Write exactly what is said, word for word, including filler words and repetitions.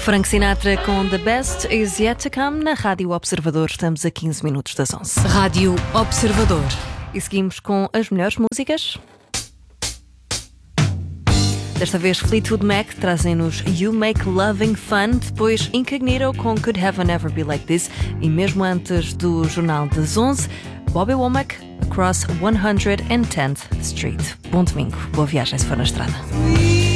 Frank Sinatra com The Best Is Yet to Come na Rádio Observador. Estamos a quinze minutos das onze. Rádio Observador. E seguimos com as melhores músicas. Desta vez Fleetwood Mac trazem-nos You Make Loving Fun, depois Incognito com Could Heaven Ever Be Like This e mesmo antes do Jornal das onze, Bobby Womack, Across one hundred tenth Street. Bom domingo, boa viagem se for na estrada.